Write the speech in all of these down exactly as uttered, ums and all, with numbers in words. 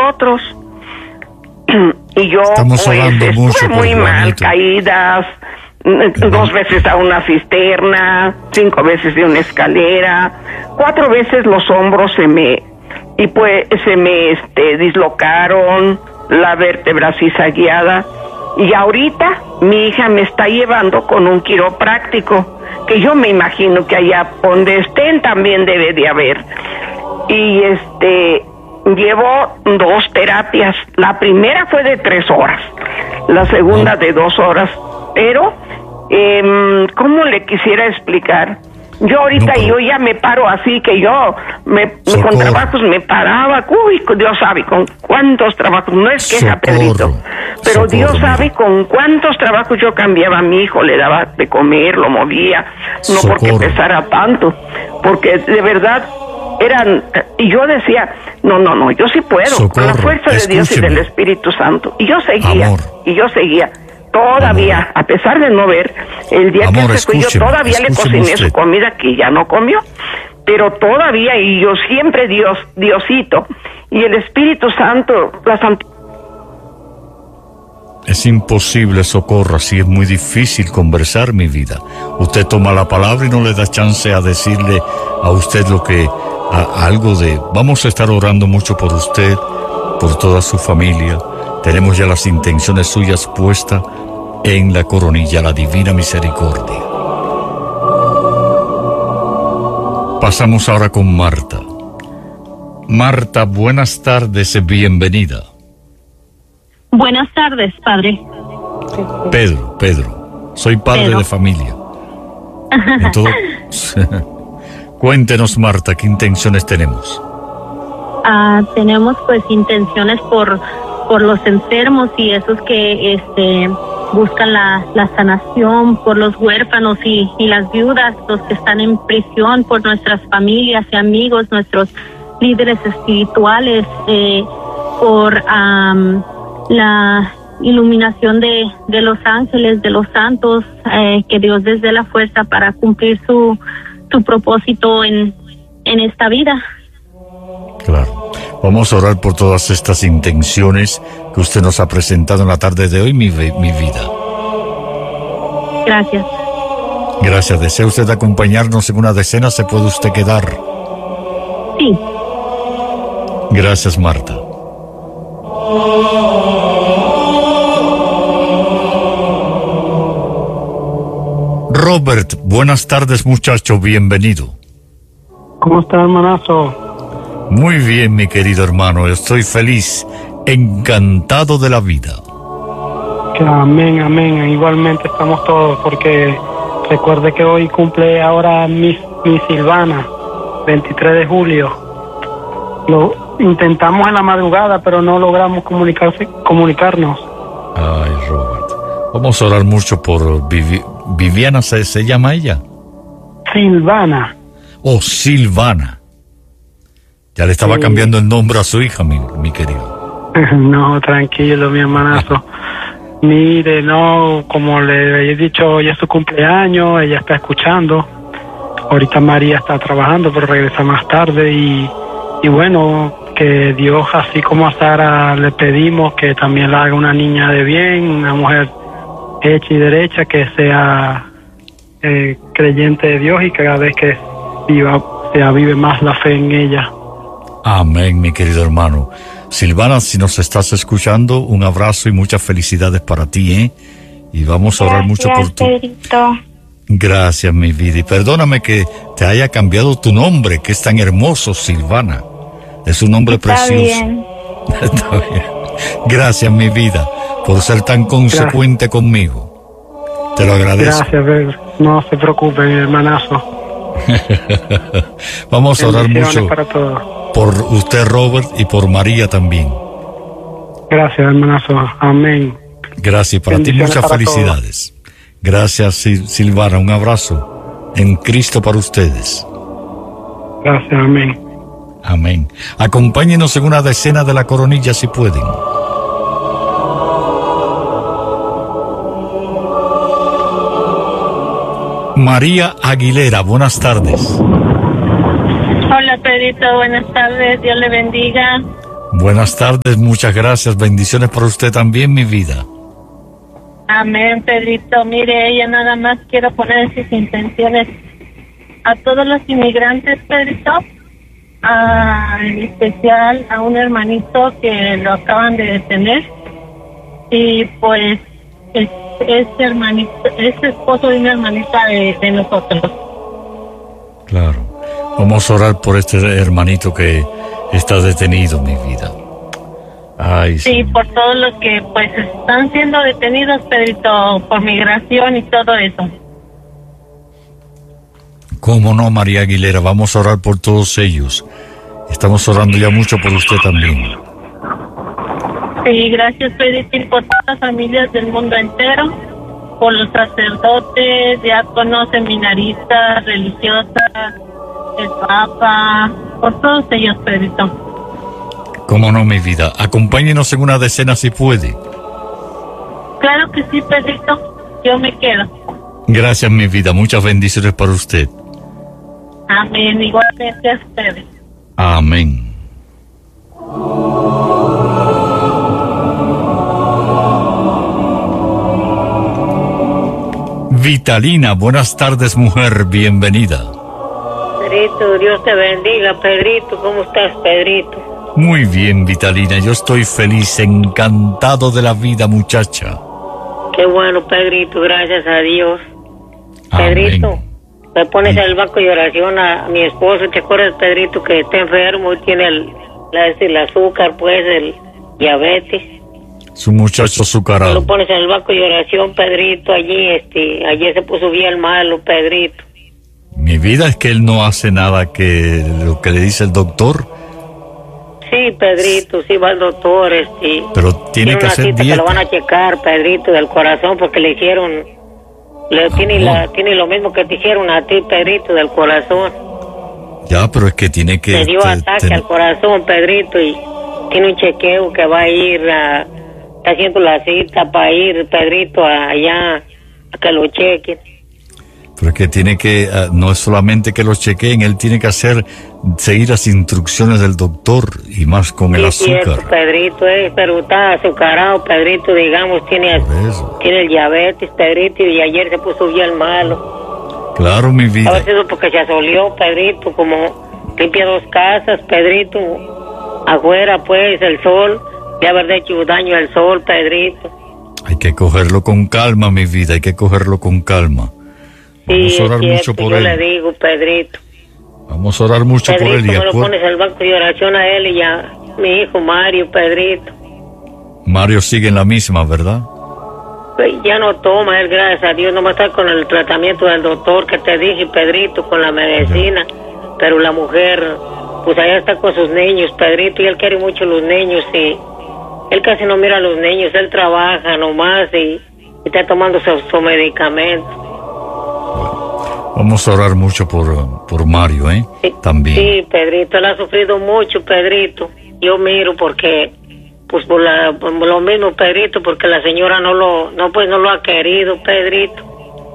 nosotros. Y yo Estamos pues hablando estuve mucho por muy mal, Juanito. caídas, uh-huh. dos veces a una cisterna, cinco veces de una escalera, cuatro veces los hombros se me, y pues se me este, dislocaron, la vértebra cizagueada, y ahorita mi hija me está llevando con un quiropráctico, que yo me imagino que allá donde estén también debe de haber. Y este, llevo dos terapias. La primera fue de tres horas, la segunda de dos horas. Pero, eh, ¿cómo le quisiera explicar? Yo ahorita, no, pero... yo ya me paro así, que yo me, con trabajos me paraba. Uy, Dios sabe con cuántos trabajos, no es queja, Socorro. Pedrito, pero Socorro, Dios sabe mira. con cuántos trabajos yo cambiaba a mi hijo, le daba de comer, lo movía, no Socorro. porque pesara tanto, porque de verdad eran, y yo decía, no, no, no, yo sí puedo, Socorro. con la fuerza de Escúcheme. Dios y del Espíritu Santo, y yo seguía, Amor. y yo seguía. Todavía, Amor. a pesar de no ver, el día Amor, que se fue, yo todavía le cociné usted. su comida que ya no comió, pero todavía, y yo siempre Dios, Diosito, y el Espíritu Santo, la Santa... Es imposible, Socorro, así es muy difícil conversar, mi vida. Usted toma la palabra y no le da chance a decirle a usted lo que, a, algo de, vamos a estar orando mucho por usted, por toda su familia. Tenemos ya las intenciones suyas puestas en la coronilla, la divina misericordia. Pasamos ahora con Marta. Marta, buenas tardes, bienvenida. Buenas tardes, padre. Pedro, Pedro, soy padre Pedro. de familia. Entonces, cuéntenos, Marta, ¿qué intenciones tenemos? Ah, tenemos pues intenciones por... por los enfermos y esos que este buscan la, la sanación, por los huérfanos y, y las viudas, los que están en prisión, por nuestras familias y amigos, nuestros líderes espirituales, eh, por um, la iluminación de, de los ángeles, de los santos, eh, que Dios les dé la fuerza para cumplir su, su propósito en, en esta vida. Claro. Vamos a orar por todas estas intenciones que usted nos ha presentado en la tarde de hoy, mi, mi vida. Gracias. Gracias. ¿Desea usted acompañarnos en una decena? ¿Se puede usted quedar? Sí. Gracias, Marta. Robert, buenas tardes, muchacho, bienvenido. ¿Cómo está, hermanazo? Muy bien, mi querido hermano, estoy feliz, encantado de la vida. Que amén, amén, igualmente estamos todos, porque recuerde que hoy cumple ahora mi, mi Silvana, veintitrés de julio. Lo intentamos en la madrugada, pero no logramos comunicarse, comunicarnos. Ay, Robert, vamos a orar mucho por Vivi, Viviana, ¿se, ¿se llama ella? Silvana. Oh, Silvana. Ya le estaba sí. cambiando el nombre a su hija, mi, mi querido. No, tranquilo, mi hermanazo. Mire, no, como le he dicho, hoy es su cumpleaños, ella está escuchando. Ahorita María está trabajando, pero regresa más tarde. Y, y bueno, que Dios, así como a Sara le pedimos que también la haga una niña de bien, una mujer hecha y derecha, que sea eh, creyente de Dios y que cada vez que viva, se avive más la fe en ella. Amén, mi querido hermano. Silvana, si nos estás escuchando, un abrazo y muchas felicidades para ti, ¿eh? Y vamos a orar Gracias, mucho por tu... Pedrito. Gracias, mi vida. Y perdóname que te haya cambiado tu nombre, que es tan hermoso, Silvana. Es un nombre Está precioso. Bien. Está bien. Gracias, mi vida, por ser tan consecuente Gracias. conmigo. Te lo agradezco. Gracias, Pedro. No se preocupe, mi hermanazo. Vamos a orar mucho para todos. Por usted, Robert, y por María también. Gracias, hermanazo. Amén. Gracias. Para ti muchas felicidades. Todos. Gracias, Sil Silvana. Un abrazo en Cristo para ustedes. Gracias, amén. Amén. Acompáñenos en una decena de la coronilla si pueden. María Aguilera, buenas tardes. Hola, Pedrito, buenas tardes, Dios le bendiga. Buenas tardes, muchas gracias. Bendiciones para usted también, mi vida. Amén, Pedrito. Mire, ella nada más quiero poner sus intenciones a todos los inmigrantes, Pedrito, a, en especial a un hermanito que lo acaban de detener y pues es, es hermanito, es esposo de una hermanita de, de nosotros. Claro. Vamos a orar por este hermanito que está detenido, mi vida. Ay, sí, sí, por todos los que pues están siendo detenidos, Pedrito, por migración y todo eso. ¿Cómo no, María Aguilera? Vamos a orar por todos ellos. Estamos orando ya mucho por usted también. Sí, gracias, Pedrito, y por todas las familias del mundo entero, por los sacerdotes, diáconos, seminaristas, religiosas, el Papa, por todos ellos, Pedrito. ¿Cómo no, mi vida? Acompáñenos en una decena si puede. Claro que sí, Pedrito. Yo me quedo. Gracias, mi vida. Muchas bendiciones para usted. Amén. Igualmente a ustedes. Amén. Vitalina, buenas tardes, mujer. Bienvenida. Pedrito, Dios te bendiga, Pedrito. ¿Cómo estás, Pedrito? Muy bien, Vitalina, yo estoy feliz, encantado de la vida, muchacha. Qué bueno, Pedrito, gracias a Dios. Amén. Pedrito, me pones al banco de oración a, a mi esposo. ¿Te acuerdas, Pedrito, que está enfermo y tiene el, la, el azúcar, pues, el diabetes? Su muchacho azucarado. Lo pones en el banco de oración, Pedrito, allí, este, allí se puso bien malo, Pedrito. Mi vida es que él no hace nada que lo que le dice el doctor. Sí, Pedrito, sí va al doctor, este. Pero tiene que una hacer cita dieta. que lo van a checar, Pedrito, del corazón, porque le hicieron, le tiene la, tiene lo mismo que te hicieron a ti, Pedrito, del corazón. Ya, pero es que tiene que... Le dio te- ataque te- al corazón, Pedrito, y tiene un chequeo que va a ir a, está haciendo la cita para ir, Pedrito, allá, a que lo chequen. Pero es que tiene que, ah, no es solamente que los chequeen, él tiene que hacer, seguir las instrucciones del doctor y más con el Sí, cierto, azúcar. Pedrito, eh, pero está azucarado, Pedrito, digamos, tiene, Por eso. tiene el diabetes, Pedrito, y ayer se puso bien malo. Claro, mi A vida. veces porque se asolió, Pedrito, como limpia dos casas, Pedrito, afuera, pues, el sol, de haber hecho daño al sol, Pedrito. Hay que cogerlo con calma, mi vida, hay que cogerlo con calma. Vamos Sí, a es orar cierto, mucho por yo él. le digo, Pedrito. Vamos a orar mucho por él. Pedrito, Y me lo acuer- pones al banco de oración a él y a mi hijo Mario, Pedrito. Mario sigue en la misma, ¿verdad? Pues ya no toma él, gracias a Dios, nomás está con el tratamiento del doctor que te dije, Pedrito, con la medicina. Pero la mujer, pues allá está con sus niños, Pedrito, y él quiere mucho los niños, y él casi no mira a los niños, él trabaja nomás y, y está tomando su, su medicamento. Vamos a orar mucho por, por Mario, ¿eh? Sí, También. Sí, Pedrito, él ha sufrido mucho, Pedrito. Yo miro porque, pues por, la, por lo mismo, Pedrito, porque la señora no lo, no pues no lo ha querido, Pedrito.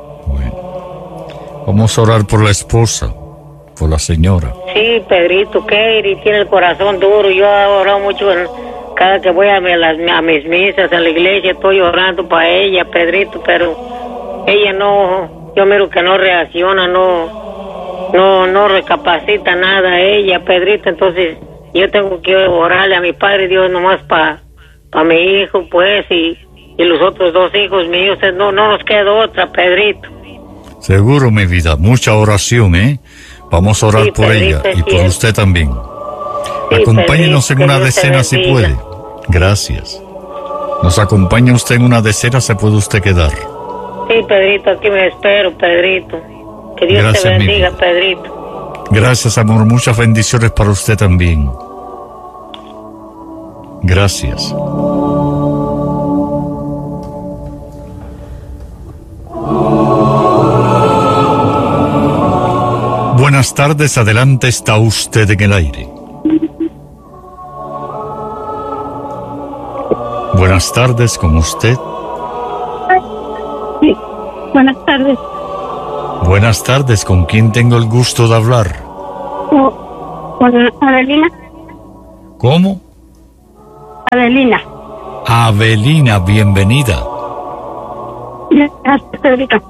Bueno. Vamos a orar por la esposa, por la señora. Sí, Pedrito, Keiri tiene el corazón duro. Yo he orado mucho en- cada que voy a, mi- a las, a mis misas, a la iglesia, estoy orando para ella, Pedrito, pero ella no, yo miro que no reacciona, no, no, no recapacita nada a ella, Pedrito. Entonces yo tengo que orarle a mi Padre Dios nomás para pa mi hijo, pues, y, y los otros dos hijos míos. No, no nos queda otra, Pedrito. Seguro, mi vida. Mucha oración, ¿eh? Vamos a orar Sí, por Pedrito, ella y es por cierto. usted también. Sí, Acompáñenos Pedrito, en que una Dios te decena si bendiga. puede. Gracias. Nos acompaña usted en una decena, se puede usted quedar. Sí, Pedrito, aquí me espero, Pedrito. Que Dios Gracias, te mi bendiga, vida. Pedrito. Gracias, amor. Muchas bendiciones para usted también. Gracias. Buenas tardes, adelante, está usted en el aire. Buenas tardes, con usted. Sí, buenas tardes. Buenas tardes, ¿con quién tengo el gusto de hablar? Oh, con Adelina. ¿Cómo? Adelina. Avelina, bienvenida. Gracias, Pedrito.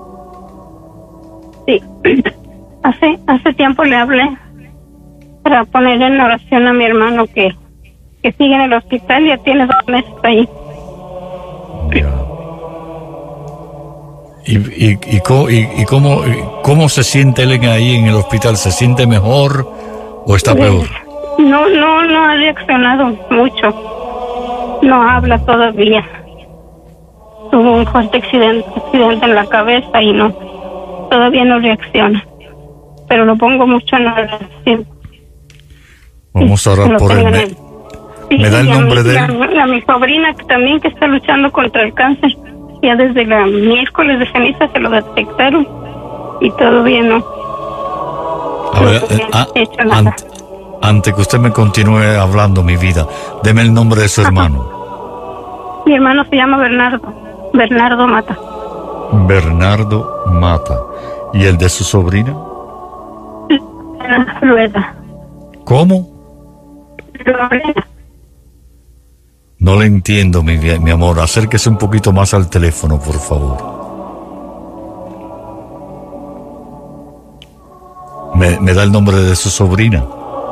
Sí, hace, hace tiempo le hablé para poner en oración a mi hermano que, que sigue en el hospital, ya tiene dos meses ahí. Ya. ¿Y, y, y, co- y, y cómo, y cómo se siente él en- ahí en el hospital? ¿Se siente mejor o está peor? No, no, no ha reaccionado mucho. No habla todavía. Tuvo un fuerte accidente, accidente en la cabeza y no, todavía no reacciona. Pero lo pongo mucho en oración. Vamos a orar Lo por él. tengo en Me, el- Sí, ¿me da el y a nombre mi- de y a él? mi- A mi sobrina que también que está luchando contra el cáncer. Ya desde la miércoles de ceniza se lo detectaron y todavía no. A ver, no eh, ah, he hecho nada. ante, antes que usted me continúe hablando, mi vida, deme el nombre de su hermano. Mi hermano se llama Bernardo. Bernardo Mata. Bernardo Mata. ¿Y el de su sobrina? Rueda. ¿Cómo? Lorena. No le entiendo, mi, vi- mi amor. Acérquese un poquito más al teléfono, por favor. ¿Me, me da el nombre de su sobrina?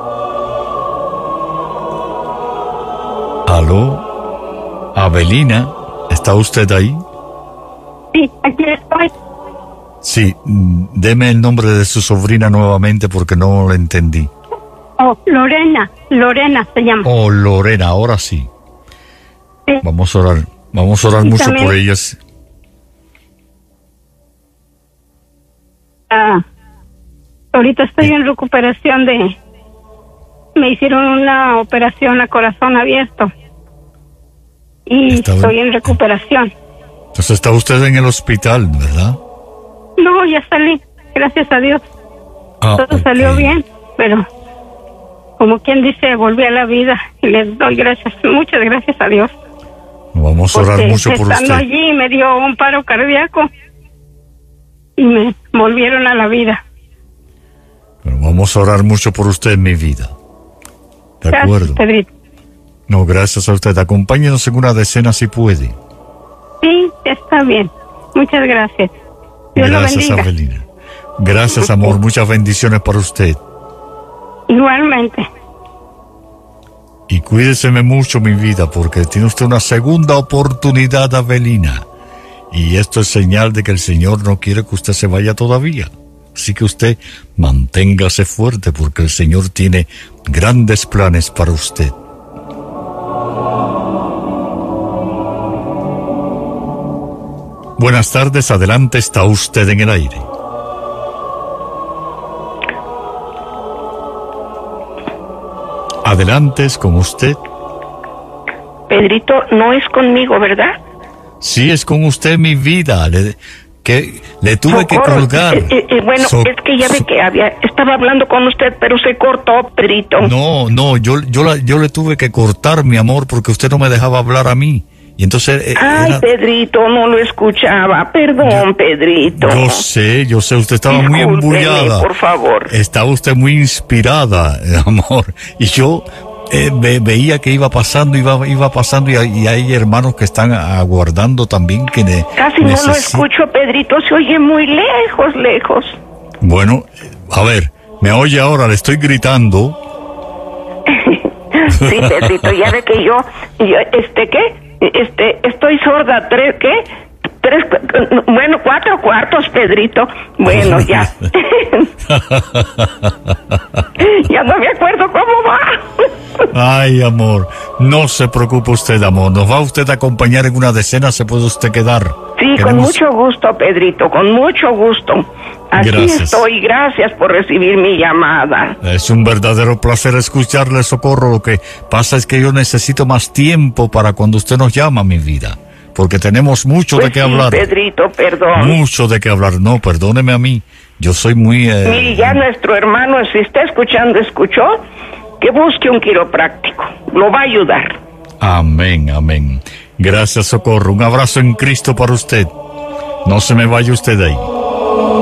¿Aló? Avelina, ¿está usted ahí? Sí, aquí estoy. Sí, mm, deme el nombre de su sobrina nuevamente porque no lo entendí. Oh, Lorena. Lorena se llama. Oh, Lorena, ahora sí. Sí. Vamos a orar, vamos a orar Y mucho también- por ellas. Ah, ahorita estoy en recuperación de... Me hicieron una operación a corazón abierto. Y Está bien. estoy en recuperación. Entonces está usted en el hospital, ¿verdad? No, ya salí. Gracias a Dios. Ah, Todo ok. salió bien, pero como quien dice, volví a la vida y les doy gracias, muchas gracias a Dios. Vamos a orar Porque mucho por estando usted. allí me dio un paro cardíaco y me volvieron a la vida. Pero vamos a orar mucho por usted, mi vida. De Gracias, acuerdo. Pedrito. No, gracias a usted. Acompáñenos en una decena si puede. Sí, está bien. Muchas gracias. Dios lo Gracias, bendiga. Avelina. Gracias, amor. Muchas bendiciones para usted. Igualmente. Y cuídeseme mucho, mi vida, porque tiene usted una segunda oportunidad, Avelina. Y esto es señal de que el Señor no quiere que usted se vaya todavía. Así que usted manténgase fuerte, porque el Señor tiene grandes planes para usted. Buenas tardes, adelante, está usted en el aire. Adelante, es con usted. Pedrito, no es conmigo, ¿verdad? Sí, es con usted, mi vida. Le, que, le tuve que Socorro. colgar. Eh, eh, eh, bueno, So- es que ya ve so- que había, estaba hablando con usted, pero se cortó, Pedrito. No, no, yo, yo, la, yo le tuve que cortar, mi amor, porque usted no me dejaba hablar a mí. Y entonces... eh, Ay, era- Pedrito, no lo escuchaba. Perdón, Pedrito. yo sé, yo sé, usted estaba muy Discúlpeme, embullada. por favor. Estaba usted muy inspirada, eh, amor. Y yo eh, ve- veía que iba pasando, iba, iba pasando, y hay, y hay hermanos que están aguardando también que ne- Casi no lo necesi- escucho, Pedrito. Se oye muy lejos, lejos. Bueno, a ver, me oye ahora, le estoy gritando. Sí, Pedrito, ya ve que yo, yo, este, ¿qué? Este, estoy sorda, tres, ¿qué? Tres, cu- bueno, cuatro cuartos, Pedrito. Bueno, ya. Ya no me acuerdo cómo va. Ay, amor, no se preocupe usted, amor. Nos va usted a acompañar en una decena, se puede usted quedar. Sí, con Queremos- mucho gusto, Pedrito, con mucho gusto. Aquí Gracias. estoy, gracias por recibir mi llamada. Es un verdadero placer escucharle, Socorro. Lo que pasa es que yo necesito más tiempo para cuando usted nos llama, mi vida. Porque tenemos mucho Pues de qué sí, hablar. Pedrito, perdón. Mucho de qué hablar. No, perdóneme a mí. Yo soy muy... eh, Mire, ya nuestro hermano, si está escuchando, escuchó, que busque un quiropráctico. Lo va a ayudar. Amén, amén. Gracias, Socorro. Un abrazo en Cristo para usted. No se me vaya usted de ahí.